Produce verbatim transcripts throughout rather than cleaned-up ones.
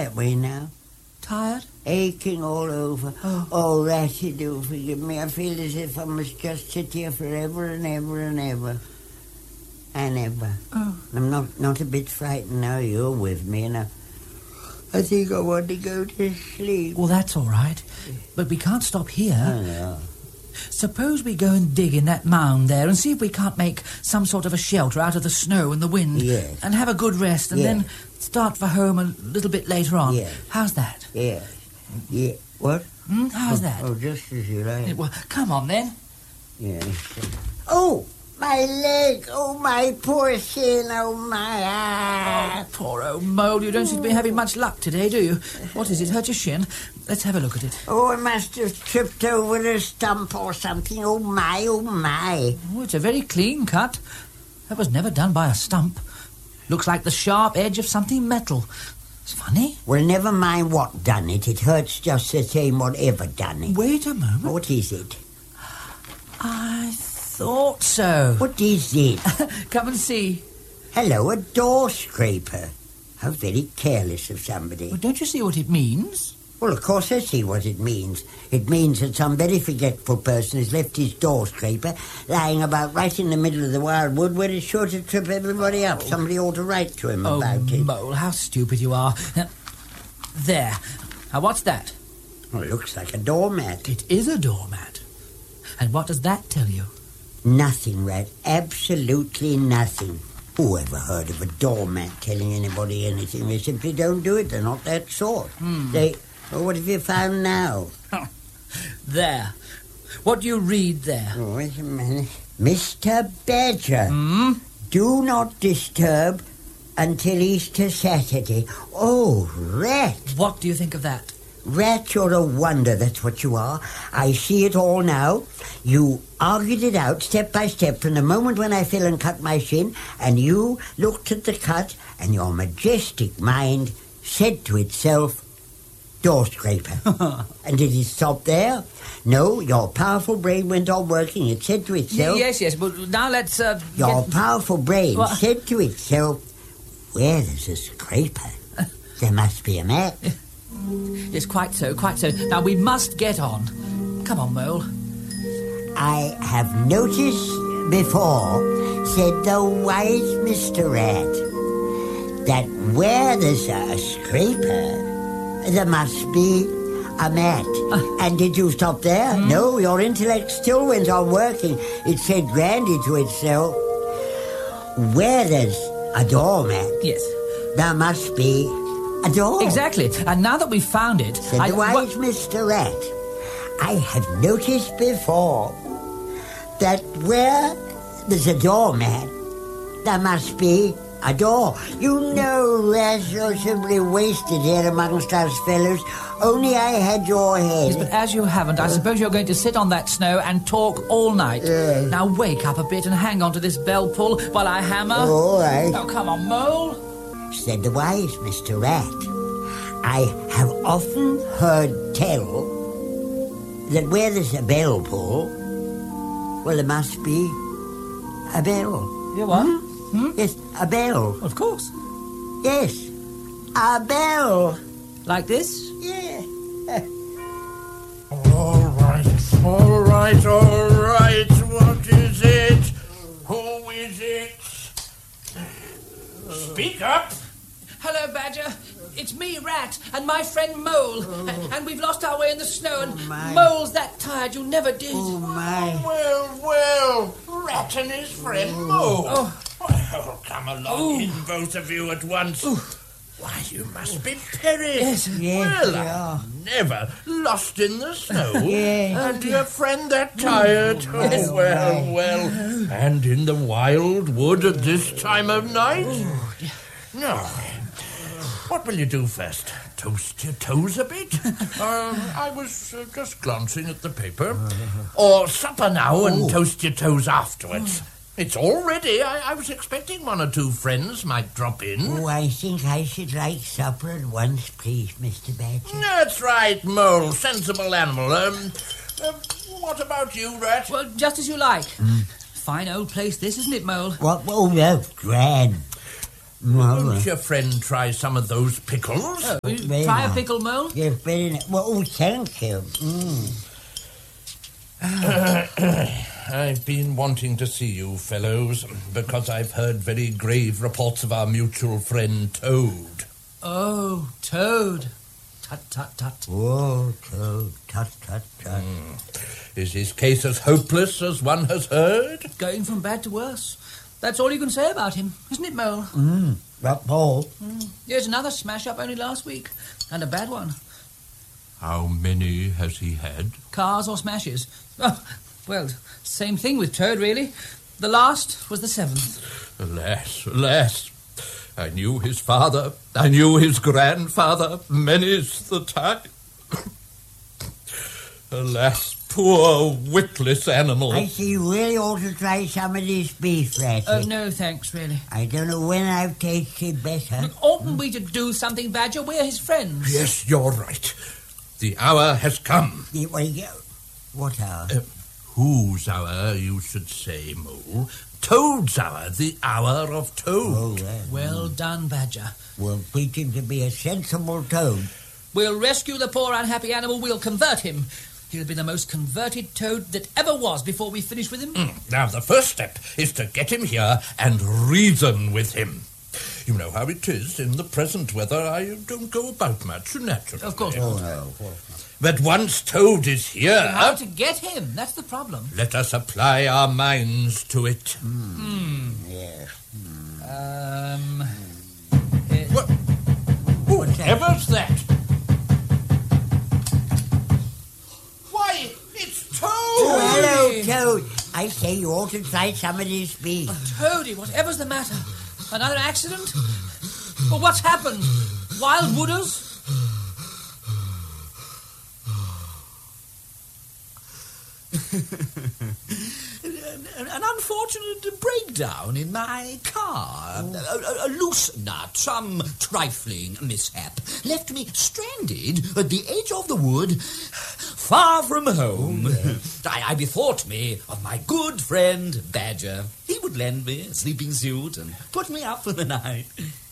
that way now. Tired? Aching all over. Oh. Oh, Ratty, do forgive me. I feel as if I must just sit here forever and ever and ever. And ever. Oh. I'm not, not a bit frightened now you're with me, and I, I think I want to go to sleep. Well, that's all right. But we can't stop here. Oh, no. Suppose we go and dig in that mound there and see if we can't make some sort of a shelter out of the snow and the wind. Yes. And have a good rest and Yes. then start for home a little bit later on. Yes. How's that? Yeah. Yeah. What? Hmm? How's oh, that? Oh, just as you like. Well, come on then. Yes. Oh, my leg. Oh, my poor sin. Oh, my... Ah. Oh, poor old Mole. You don't seem to be having much luck today, do you? What is it? Hurt your shin? Let's have a look at it. Oh, I must have tripped over a stump or something. Oh, my, oh, my. Oh, it's a very clean cut. That was never done by a stump. Looks like the sharp edge of something metal. It's funny. Well, never mind what done it. It hurts just the same whatever done it. Wait a moment. What is it? I thought so. What is it? Come and see. Hello, a door scraper. How very careless of somebody. Well, don't you see what it means? Well, of course I see what it means. It means that some very forgetful person has left his door scraper lying about right in the middle of the wildwood where it's sure to trip everybody up. Somebody ought to write to him oh, about it. Mole, how stupid you are. There. Now, what's that? Well, it looks like a doormat. It is a doormat. And what does that tell you? Nothing, Rat. Absolutely nothing. Who ever heard of a doormat telling anybody anything? They simply don't do it. They're not that sort. Hmm. They... Well, what have you found now? There. What do you read there? Oh, wait a minute. Mister Badger, Hmm? do not disturb until Easter Saturday. Oh, Rat. What do you think of that? Rat, you're a wonder, that's what you are. I see it all now. You argued it out step by step from the moment when I fell and cut my shin, and you looked at the cut, and your majestic mind said to itself, door scraper. And did it stop there? No, your powerful brain went on working. It said to itself... Yes, yes, but now let's... Uh, Your get... powerful brain What? said to itself, where there's a scraper, there must be a mat. Yes, quite so, quite so. Now, we must get on. Come on, Mole. I have noticed before, said the wise Mister Rat, that where there's a scraper, there must be a mat. Uh. And did you stop there? Mm. No, your intellect still went on working. It said grandly to itself, where there's a doormat, Yes. there must be a door. Exactly. And now that we've found it... Said I, the wise what- Mister Rat, I have noticed before that where there's a doormat, there must be a door. You know, Rat, you're simply wasted here amongst us fellows. Only I had your head. Yes, but as you haven't, I suppose you're going to sit on that snow and talk all night. Yes. Now wake up a bit and hang on to this bell pull while I hammer. All right. Oh, come on, Mole. Said the wise Mister Rat, I have often heard tell that where there's a bell pull, well, there must be a bell. You what? Hmm? Hmm? Yes, a bell. Of course. Yes, a bell. Like this? Yeah. All right, all right, all right. What is it? Who is it? Speak up. Hello, Badger. It's me, Rat, and my friend Mole. A- And we've lost our way in the snow, and Oh, my. Mole's that tired you never did. Oh, my. Well, well, Rat and his friend Mole. Oh. Well, come along Ooh. in, both of you at once. Why, you must be Perry. Yes. Yes, well, we I've are. never lost in the snow. Yeah. And your friend that tired. Yes. Oh, well, well. And in the wild wood at this time of night? No. What will you do first? Toast your toes a bit? uh, I was uh, just glancing at the paper. Or supper now and Oh. toast your toes afterwards. It's all ready. I, I was expecting one or two friends might drop in. Oh, I think I should like supper at once, please, Mister Badger. That's right, Mole. Sensible animal. Um, uh, what about you, Rat? Well, just as you like. Fine old place this, isn't it, Mole? What? Oh, that's grand. No, Won't your friend try some of those pickles? Oh, will you very try a nice. pickle, Mole? Yes, very nice. Well, oh, thank you. Mm. I've been wanting to see you fellows because I've heard very grave reports of our mutual friend Toad. Oh, Toad. Tut, tut, tut. Oh, Toad, tut, tut, tut. Mm. Is his case as hopeless as one has heard? Going from bad to worse. That's all you can say about him, isn't it, Mole? Mm. But, Paul, Mm. Here's another smash-up only last week, and a bad one. How many has he had? Cars or smashes? Oh, well, same thing with Toad, really. The last was the seventh. Alas, alas. I knew his father. I knew his grandfather. Many's the time. Alas, poor witless animal. I see you really ought to try some of this beef, Ratty. Oh, no thanks, really. I don't know when I've tasted better. But oughtn't we to do something, Badger? We're his friends. Yes, you're right. The hour has come. Yeah, well, yeah. What hour? Uh, whose hour, you should say, Mole? Toad's hour, the hour of Toad. Oh, yeah. Well done, Badger. We'll teach him to be a sensible toad. We'll rescue the poor unhappy animal. We'll convert him. He'll be the most converted toad that ever was before we finish with him. Mm. Now, the first step is to get him here and reason with him. You know how it is in the present weather. I don't go about much, naturally. Of course Oh, not. no, of course not. But once Toad is here, But how to get him? That's the problem. let us apply our minds to it. Hmm. Yes. Um... What? Whoever's that? Why, it's Toad! Oh, hello, Toad. I say you ought to try some of this beef. Toady, whatever's the matter? Another accident? Well, what's happened? Wild wooders? An unfortunate breakdown in my car. A, a, a loose nut, some trifling mishap, left me stranded at the edge of the wood, far from home. I, I bethought me of my good friend Badger. He would lend me a sleeping suit and put me up for the night.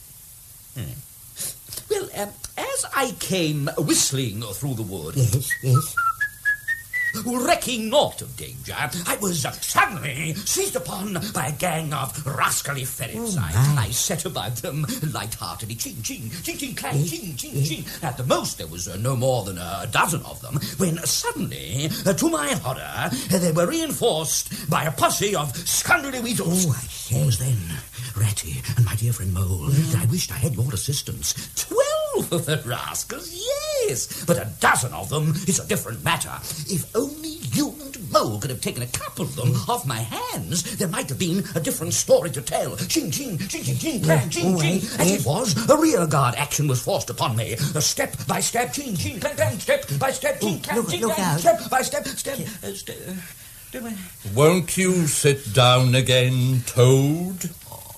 Well, um, as I came whistling through the wood, Yes, yes. recking naught of danger, I was uh, suddenly seized upon by a gang of rascally ferrets. Oh, I, my. I set about them light-heartedly, ching, ching, ching, ching, clang, ching, ching, ching. At the most, there was uh, no more than a dozen of them, when suddenly, uh, to my horror, uh, they were reinforced by a posse of scundry weasels. Oh, I say. It was then, Ratty and my dear friend Mole, that I wished I had your assistance. Twelve of the rascals, yes, but a dozen of them is a different matter. If only you and Mole could have taken a couple of them off my hands, there might have been a different story to tell. Ching, ching, ching, ching, ching, clang, ching, Oh, ching. yes, As yes. it was, a rearguard action was forced upon me. A step by step, ching, ching, clang, clang, step by step, ching, Oh, clang, look- ching, look clang, out. step by step, step, uh, step. Uh, do I- Won't you sit down again, Toad?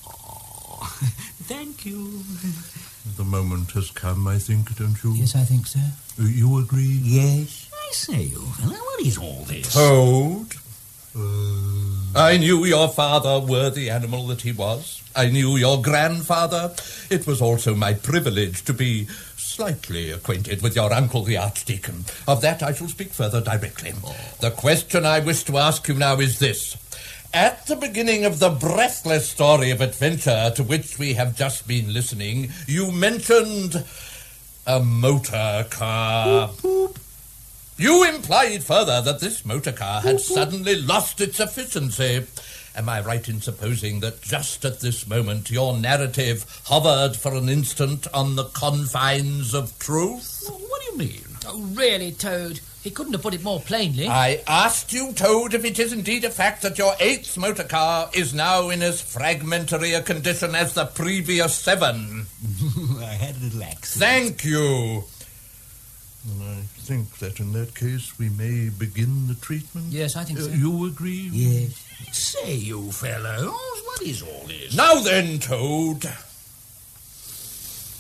Thank you. The moment has come, I think, don't you? Yes, I think so. Uh, You agree? Yes. I say, you fella, what is all this? Toad? I knew your father, worthy animal that he was. I knew your grandfather. It was also my privilege to be slightly acquainted with your uncle, the Archdeacon. Of that I shall speak further directly. The question I wish to ask you now is this. At the beginning of the breathless story of adventure to which we have just been listening, you mentioned a motor car. You implied further that this motor car had suddenly lost its efficiency. Am I right in supposing that just at this moment your narrative hovered for an instant on the confines of truth? What do you mean? Oh, really, Toad? He couldn't have put it more plainly. I asked you, Toad, if it is indeed a fact that your eighth motor car is now in as fragmentary a condition as the previous seven. I had a little accident. Thank you. And I think that in that case we may begin the treatment. Yes, I think Uh, so. you agree? Yes. Say, you fellows, what is all this? Now then, Toad.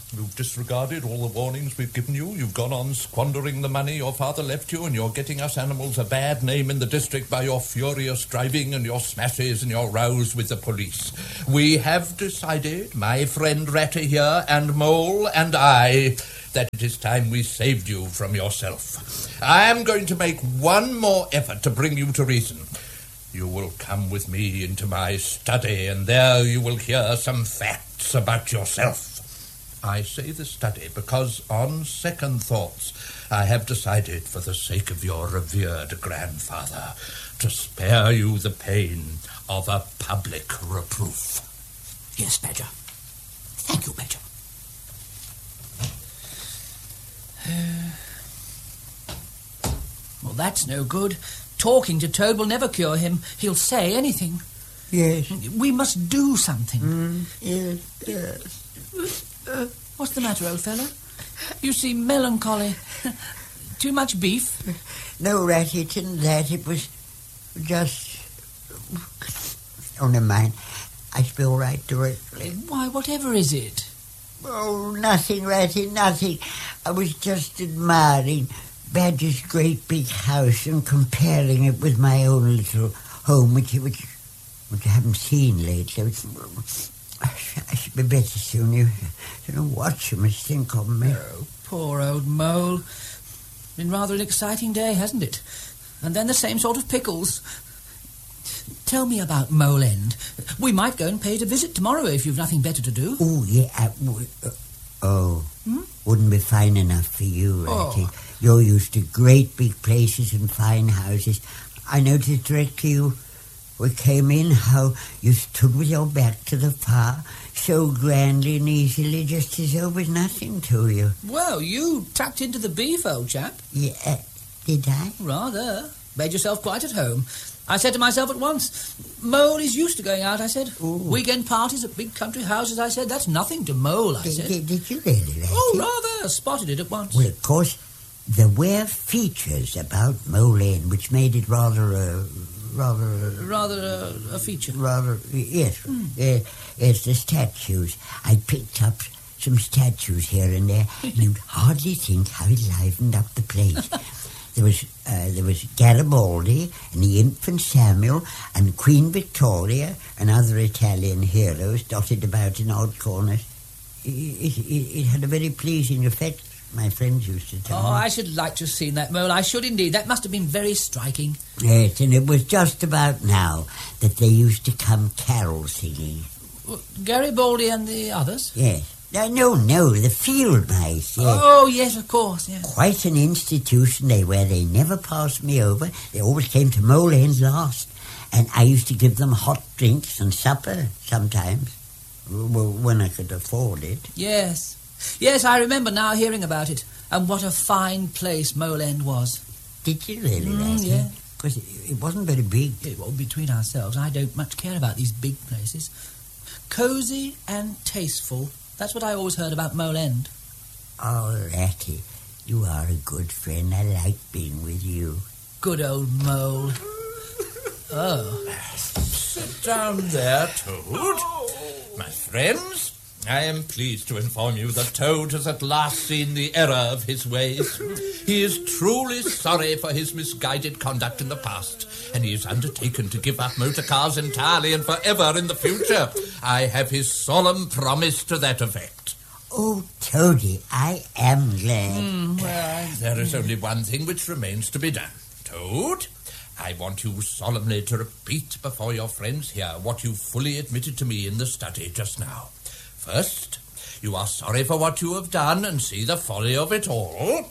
You've disregarded all the warnings we've given you. You've gone on squandering the money your father left you, and you're getting us animals a bad name in the district by your furious driving and your smashes and your rows with the police. We have decided, my friend Ratty here and Mole and I, that it is time we saved you from yourself. I am going to make one more effort to bring you to reason. You will come with me into my study, and there you will hear some facts about yourself. I say the study because, on second thoughts, I have decided, for the sake of your revered grandfather, to spare you the pain of a public reproof. Yes, Badger. Thank you, Badger. Well, that's no good. Talking to Toad will never cure him. He'll say anything. Yes. We must do something. Mm, yes, yes. Uh, what's the matter, old fellow? You seem melancholy. Too much beef? No, Ratty, it isn't that. It was just... Oh, never mind. I should be all right directly. Why, whatever is it? Oh, nothing, Ratty, nothing. I was just admiring Badger's great big house and comparing it with my own little home, which, which, which I haven't seen lately. It's, I should be better soon. You don't know what you must think of me. Oh, poor old Mole. Been rather an exciting day, hasn't it? And then the same sort of pickles. Tell me about Mole End. We might go and pay it a visit tomorrow if you've nothing better to do. Oh, yeah. Uh, w- uh, oh, hmm? Wouldn't be fine enough for you, Ratty. Oh. You're used to great big places and fine houses. I noticed directly you we came in how you stood with your back to the fire so grandly and easily, just as though it was nothing to you. Well, you tucked into the beef, old chap. Yeah, uh, did I? Rather. Made yourself quite at home. I said to myself at once, Mole is used to going out, I said. Ooh. Weekend parties at big country houses, I said. That's nothing to Mole, I Did, said. did, did you really, Ratty? Oh, rather. Spotted it at once. Well, of course, there were features about Mole End which made it rather, uh, rather... Uh, Rather uh, a feature. Rather, yes. Hmm. Uh, yes, the statues. I picked up some statues here and there, and you'd hardly think how it livened up the place. There was uh, there was Garibaldi and the infant Samuel and Queen Victoria and other Italian heroes dotted about in odd corners. It, it, it, it had a very pleasing effect, my friends used to tell Oh, me. I should like to have seen that, Mole. I should indeed. That must have been very striking. Yes, and it was just about now that they used to come carol singing. Well, Garibaldi and the others? Yes. No, no, no, the field mice, yes. Oh, yes, of course, yes. Quite an institution they were. They never passed me over. They always came to Mole End last. And I used to give them hot drinks and supper sometimes. Well, when I could afford it. Yes. Yes, I remember now hearing about it. And what a fine place Mole End was. Did you really, Mm, Ratty? yeah. Because it, it wasn't very big. Yeah, well, between ourselves, I don't much care about these big places. Cosy and tasteful. That's what I always heard about Mole End. Oh, Ratty, you are a good friend. I like being with you. Good old Mole. Oh. Sit down there, Toad. My friends, I am pleased to inform you that Toad has at last seen the error of his ways. He is truly sorry for his misguided conduct in the past, and he is undertaken to give up motor cars entirely and forever in the future. I have his solemn promise to that effect. Oh, Toady, I am glad. Mm, well, I... There is only one thing which remains to be done. Toad, I want you solemnly to repeat before your friends here what you fully admitted to me in the study just now. First, you are sorry for what you have done and see the folly of it all.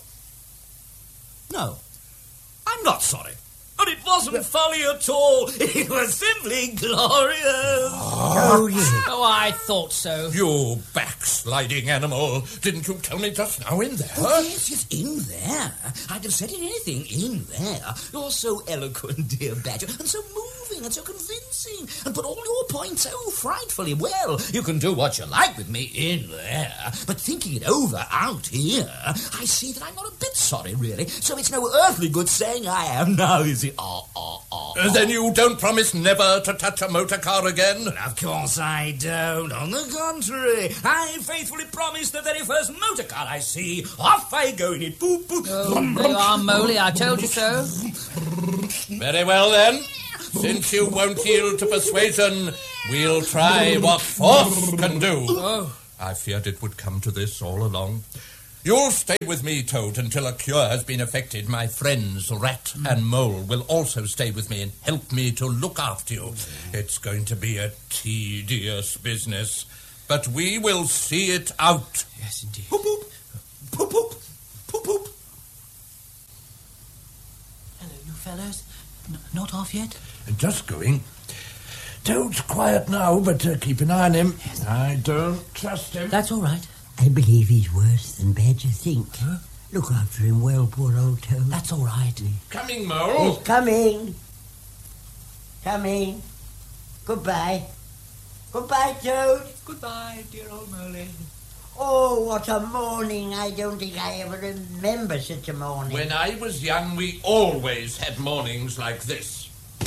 No, I'm not sorry. And it wasn't folly at all. It was simply glorious. Toady. Oh, I thought so. You backsliding animal. Didn't you tell me just now in there? Oh, yes, yes, in there. I'd have said it anything in there. You're so eloquent, dear Badger, and so moving and so convincing, and put all your points so frightfully well. You can do what you like with me in there, but thinking it over out here, I see that I'm not a bit sorry, really, so it's no earthly good saying I am now, is it? Ah, ah, ah. Uh, then you don't promise never to touch a motor car again? Well, of course I don't. On the contrary, I faithfully promise the very first motor car I see, off I go in it. Boop, boop. Oh, there you are, Moley. I told you so. Very well, then. Since you won't yield to persuasion, we'll try what force can do. Oh. I feared it would come to this all along. You'll stay with me, Toad, until a cure has been effected. My friends, Rat mm. and Mole, will also stay with me and help me to look after you. Mm. It's going to be a tedious business, but we will see it out. Yes, indeed. Poop, poop. Poop, poop. Poop, poop. Hello, you fellows. N- not off yet? Just going. Toad's quiet now, but uh, keep an eye on him. Yes. I don't trust him. That's all right. I believe he's worse than Badger think. Huh? Look after him well, poor old Toad. That's all right. Coming, Mole. He's coming. Coming. Goodbye. Goodbye, Toad. Goodbye, dear old Moley. Oh, what a morning. I don't think I ever remember such a morning. When I was young, we always had mornings like this.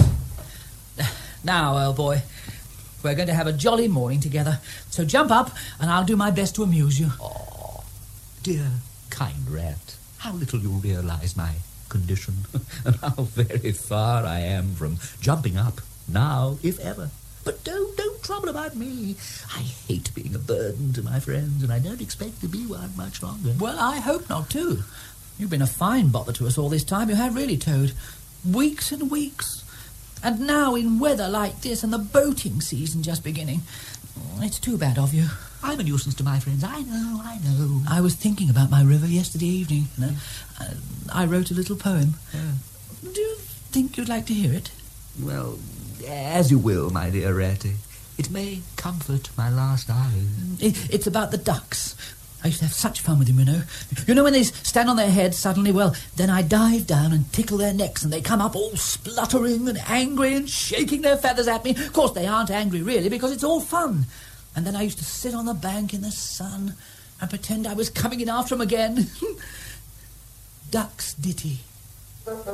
Now, old boy, we're going to have a jolly morning together. So jump up, and I'll do my best to amuse you. Oh, dear, kind Rat, how little you realise my condition, and how very far I am from jumping up, now, if ever. But don't, don't trouble about me. I hate being a burden to my friends, and I don't expect to be one much longer. Well, I hope not, too. You've been a fine bother to us all this time. You have really, Toad. Weeks and weeks. And now in weather like this and the boating season just beginning. It's too bad of you. I'm a nuisance to my friends. I know, I know. I was thinking about my river yesterday evening. You know? uh, I wrote a little poem. Yeah. Do you think you'd like to hear it? Well, as you will, my dear Ratty. It may comfort my last hours. It, it's about the ducks. I used to have such fun with them, you know. You know when they stand on their heads suddenly? Well, then I dive down and tickle their necks and they come up all spluttering and angry and shaking their feathers at me. Of course, they aren't angry, really, because it's all fun. And then I used to sit on the bank in the sun and pretend I was coming in after them again. Duck's ditty.